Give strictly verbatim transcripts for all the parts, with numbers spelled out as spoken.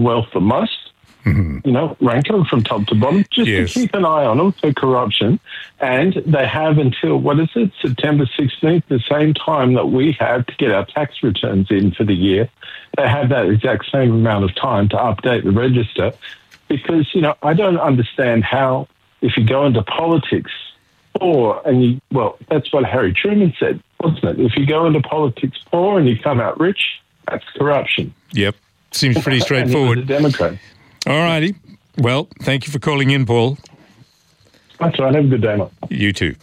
wealth the most. Mm-hmm. You know, rank them from top to bottom, just yes. to keep an eye on them for corruption. And they have until, what is it, September sixteenth, the same time that we have to get our tax returns in for the year. They have that exact same amount of time to update the register because, you know, I don't understand how, if you go into politics, poor and you, well, that's what Harry Truman said, wasn't it? If you go into politics poor and you come out rich, that's corruption. Yep. Seems pretty straightforward. And he was a Democrat. All righty. Well, thank you for calling in, Paul. That's right. Have a good day, mate. You too.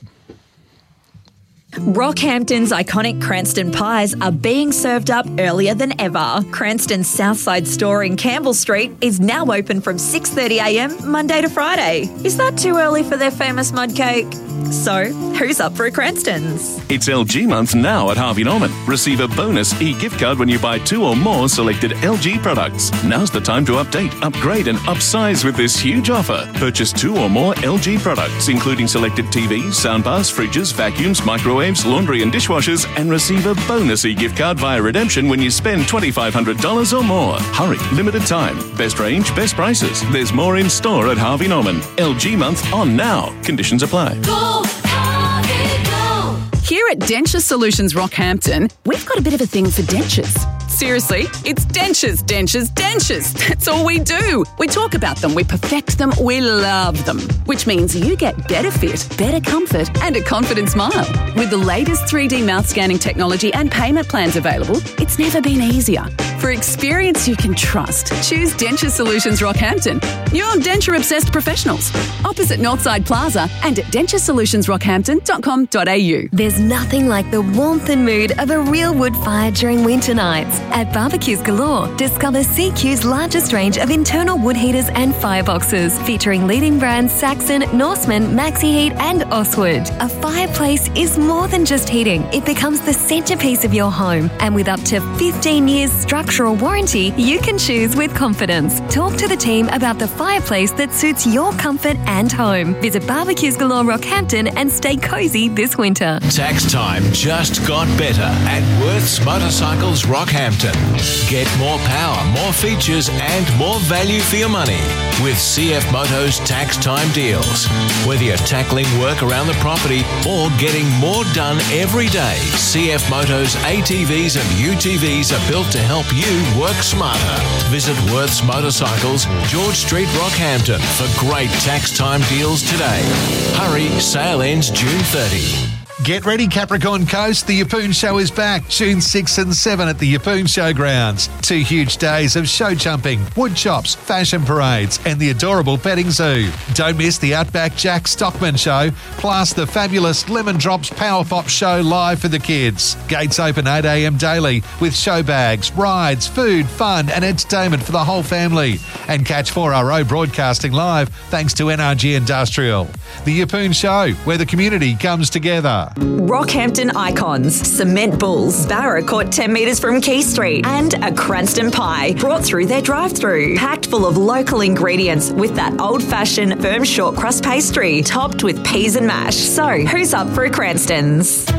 Rockhampton's iconic Cranston pies are being served up earlier than ever. Cranston's Southside store in Campbell Street is now open from six thirty a m Monday to Friday. Is that too early for their famous mud cake? So, who's up for a Cranston's? It's L G month now at Harvey Norman. Receive a bonus e-gift card when you buy two or more selected L G products. Now's the time to update, upgrade and upsize with this huge offer. Purchase two or more L G products, including selected T Vs, soundbars, fridges, vacuums, microwaves, laundry and dishwashers, and receive a bonus e-gift card via redemption when you spend two thousand five hundred dollars or more. Hurry, limited time. Best range, best prices. There's more in store at Harvey Norman. L G month on now. Conditions apply. Go, Harvey, go. Here at Denture Solutions Rockhampton, we've got a bit of a thing for dentures. Seriously, it's dentures, dentures, dentures. That's all we do. We talk about them, we perfect them, we love them. Which means you get better fit, better comfort, and a confident smile. With the latest three D mouth scanning technology and payment plans available, it's never been easier. For experience you can trust, choose Denture Solutions Rockhampton. You're denture-obsessed professionals. Opposite Northside Plaza and at denture solutions rockhampton dot com dot a u. There's nothing like the warmth and mood of a real wood fire during winter nights. At Barbecues Galore, discover C Q's largest range of internal wood heaters and fireboxes, featuring leading brands Saxon, Norseman, Maxi Heat and Oswood. A fireplace is more than just heating. It becomes the centrepiece of your home. And with up to fifteen years structural warranty, you can choose with confidence. Talk to the team about the fireplace that suits your comfort and home. Visit Barbecues Galore Rockhampton and stay cosy this winter. Tax time just got better at Worth's Motorcycles Rockhampton. Get more power, more features and more value for your money with C F Moto's tax time deals. Whether you're tackling work around the property or getting more done every day, C F Moto's A T Vs and U T Vs are built to help you work smarter. Visit Worth's Motorcycles, George Street, Rockhampton for great tax time deals today. Hurry, sale ends June thirtieth. Get ready, Capricorn Coast. The Yeppoon Show is back June sixth and seventh at the Yeppoon Showgrounds. Two huge days of show jumping, wood chops, fashion parades and the adorable petting zoo. Don't miss the Outback Jack Stockman Show, plus the fabulous Lemon Drops Power Pop Show live for the kids. Gates open eight a m daily with show bags, rides, food, fun and entertainment for the whole family. And catch four R O broadcasting live thanks to N R G Industrial. The Yeppoon Show, where the community comes together. Rockhampton icons, Cement Bulls, Barra caught ten metres from Key Street, and a Cranston pie brought through their drive-through. Packed full of local ingredients with that old-fashioned firm short crust pastry, topped with peas and mash. So, who's up for a Cranston's?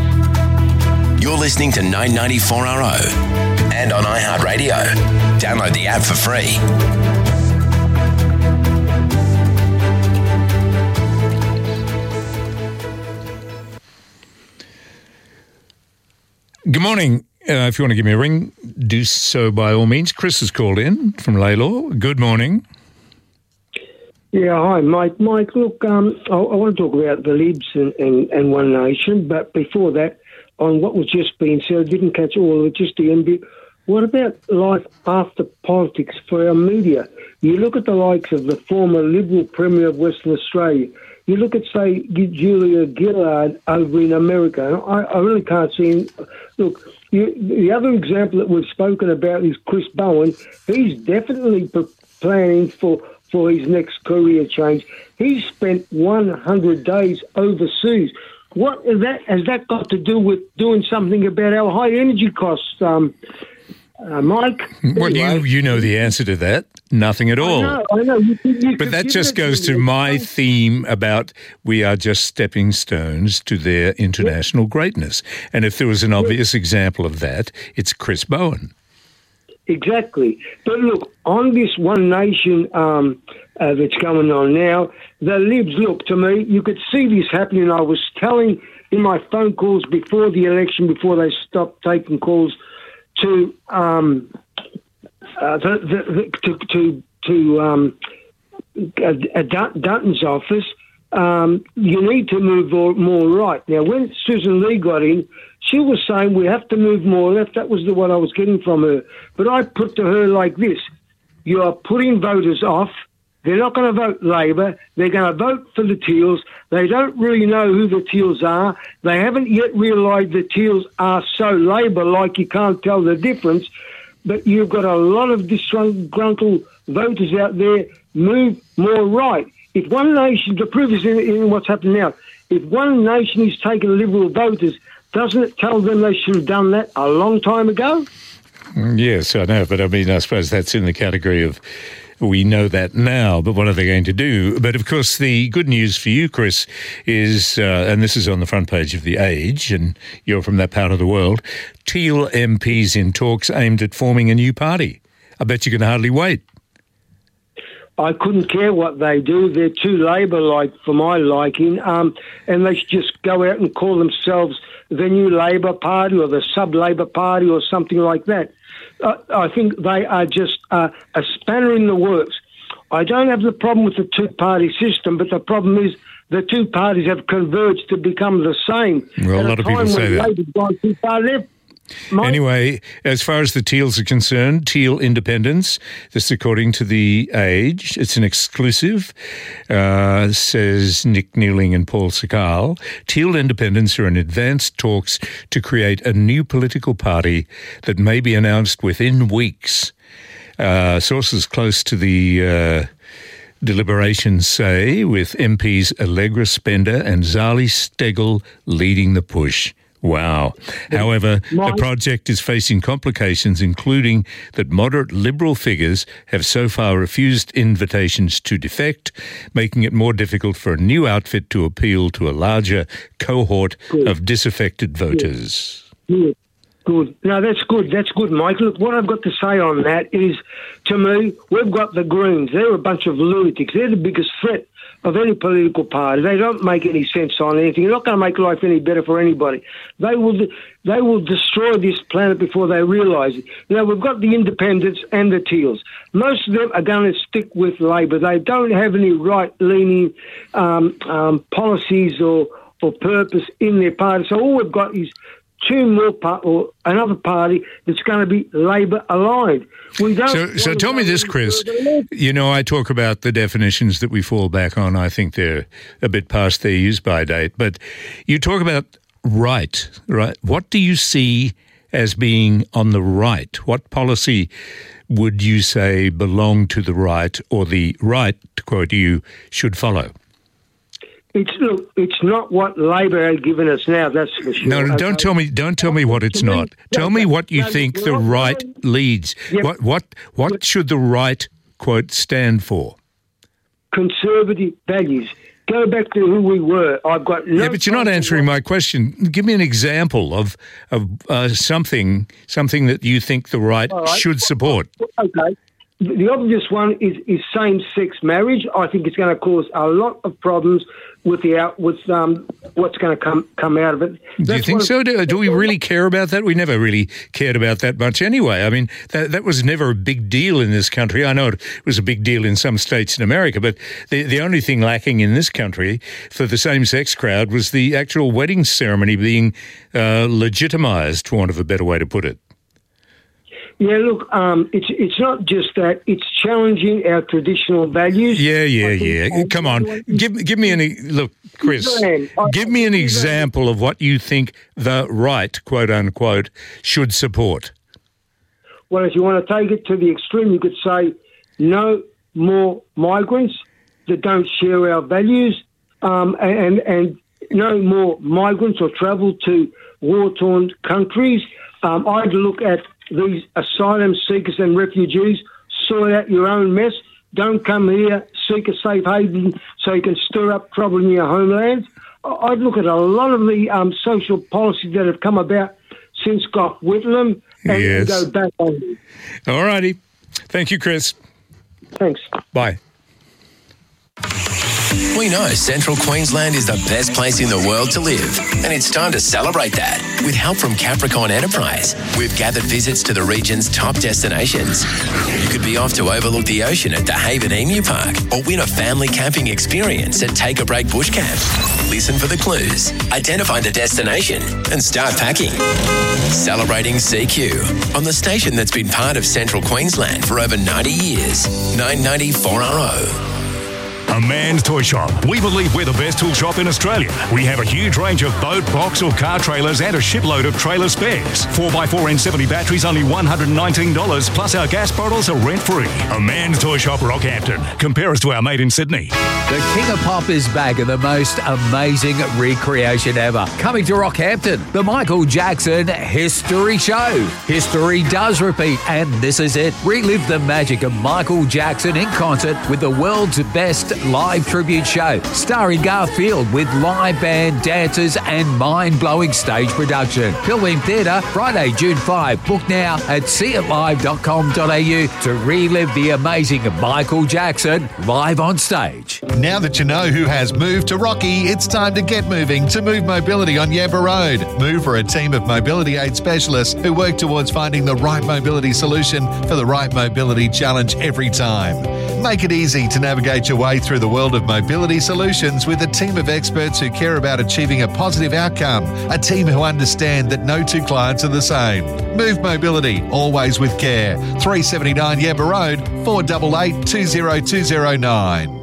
You're listening to nine ninety-four R O and on iHeartRadio. Download the app for free. Good morning. Uh, if you want to give me a ring, do so by all means. Chris has called in from Laylaw. Good morning. Yeah, hi, Mike. Mike, look, um, I, I want to talk about the Libs and, and, and One Nation, but before that, on what was just being said, I didn't catch all of it, just the end bit. What about life after politics for our media? You look at the likes of the former Liberal Premier of Western Australia. You look at, say, Julia Gillard over in America. I, I really can't see... Look, you, the other example that we've spoken about is Chris Bowen. He's definitely p- planning for, for his next career change. He's spent one hundred days overseas. What is that, has that got to do with doing something about our high energy costs, um, uh, Mike? Well, anyway. you, you know the answer to that. Nothing at all. I know, I know. You, you, but that just goes to my theme about we are just stepping stones to their international yeah. greatness. And if there was an obvious yeah. example of that, it's Chris Bowen. exactly. But look, on this One Nation um, uh, that's going on now, the Libs, look, to me, you could see this happening. I was telling in my phone calls before the election, before they stopped taking calls, to um, uh, the, the, the, to to, to um, uh, Dun- Dutton's office. Um, you need to move more, more right. Now, when Susan Lee got in, she was saying we have to move more left. That was the what I was getting from her. But I put to her like this: you are putting voters off. They're not going to vote Labor. They're going to vote for the Teals. They don't really know who the Teals are. They haven't yet realised the Teals are so Labor-like you can't tell the difference. But you've got a lot of disgruntled voters out there. Move more right. If One Nation, the proof is in, in what's happened now, if One Nation is taking Liberal voters, doesn't it tell them they should have done that a long time ago? Yes, I know, but I mean, I suppose that's in the category of we know that now, but what are they going to do? But of course, the good news for you, Chris, is, uh, and this is on the front page of The Age, and you're from that part of the world, Teal M Ps in talks aimed at forming a new party. I bet you can hardly wait. I couldn't care what they do. They're too Labor-like for my liking, um, and they should just go out and call themselves the new Labor Party or the sub-Labor Party or something like that. Uh, I think they are just uh, a spanner in the works. I don't have the problem with the two-party system, but the problem is the two parties have converged to become the same. Well, a lot of people say that. Labor's gone too far left. My- Anyway, as far as the Teals are concerned, Teal Independence, this according to The Age, it's an exclusive, uh, says Nick Neeling and Paul Sakal. Teal Independence are in advanced talks to create a new political party that may be announced within weeks. Uh, sources close to the uh, deliberations say, with M Ps Allegra Spender and Zali Steggall leading the push. Wow. However, the project is facing complications, including that moderate Liberal figures have so far refused invitations to defect, making it more difficult for a new outfit to appeal to a larger cohort good. of disaffected voters. Good. Good. No, that's good. That's good, Mike. Look, what I've got to say on that is, to me, we've got the Greens. They're a bunch of lunatics. They're the biggest threat of any political party. They don't make any sense on anything. They're not going to make life any better for anybody. They will they will destroy this planet before they realise it. Now, we've got the Independents and the Teals. Most of them are going to stick with Labor. They don't have any right-leaning um, um, policies or, or purpose in their party. So all we've got is two more part or another party that's going to be Labor aligned. We don't. So, so tell me this, Chris. You know, I talk about the definitions that we fall back on. I think they're a bit past their use-by date. But you talk about right, right? What do you see as being on the right? What policy would you say belong to the right, or the right, to quote you, should follow? It's look. It's not what Labor have given us now. That's for sure. No, no don't okay. tell me. Don't tell me what it's not. Tell me what you think the right leads. Yep. What what what should the right, quote, stand for? Conservative values. Go back to who we were. I've got no. Yeah, but you're not answering my question. Give me an example of of uh, something something that you think the right, right should support. Okay. The obvious one is, is same-sex marriage. I think it's going to cause a lot of problems with the out with um what's going to come come out of it. That's do you think so? Do, do we really care about that? We never really cared about that much anyway. I mean, that that was never a big deal in this country. I know it was a big deal in some states in America, but the the only thing lacking in this country for the same-sex crowd was the actual wedding ceremony being uh, legitimised, for want of a better way to put it. Yeah, look, um, it's it's not just that; it's challenging our traditional values. Yeah, yeah, yeah. Come on, give give me any look, Chris. Give me an example of what you think the right, quote unquote, should support. Well, if you want to take it to the extreme, you could say no more migrants that don't share our values, um, and and no more migrants or travel to war-torn countries. Um, I'd look at these asylum seekers and refugees, sort out your own mess. Don't come here, seek a safe haven so you can stir up trouble in your homeland. I'd look at a lot of the um, social policies that have come about since Gough Whitlam and Yes. go back on. All righty. Thank you, Chris. Thanks. Bye. We know Central Queensland is the best place in the world to live, and it's time to celebrate that. With help from Capricorn Enterprise, we've gathered visits to the region's top destinations. You could be off to overlook the ocean at the Haven Emu Park, or win a family camping experience at Take a Break Bush Camp. Listen for the clues, identify the destination, and start packing. Celebrating C Q on the station that's been part of Central Queensland for over ninety years. nine ninety-four R O. A Man's Toy Shop. We believe we're the best tool shop in Australia. We have a huge range of boat, box or car trailers and a shipload of trailer spares. four by four N seventy batteries only one hundred nineteen dollars, plus our gas bottles are rent-free. A Man's Toy Shop, Rockhampton. Compare us to our mate in Sydney. The King of Pop is back in the most amazing recreation ever. Coming to Rockhampton, the Michael Jackson History Show. History does repeat, and this is it. Relive the magic of Michael Jackson in concert with the world's best live tribute show, starring Garfield with live band, dancers and mind-blowing stage production. Pilbeam Theatre, Friday, June fifth. Book now at see it live dot com dot a u to relive the amazing Michael Jackson live on stage. Now that you know who has moved to Rocky, it's time to get moving to Move Mobility on Yabba Road. Move are a team of mobility aid specialists who work towards finding the right mobility solution for the right mobility challenge every time. Make it easy to navigate your way through the world of mobility solutions with a team of experts who care about achieving a positive outcome. A team who understand that no two clients are the same. Move Mobility, always with care. three seventy-nine Yabba Road, four eight eight, two zero two zero nine.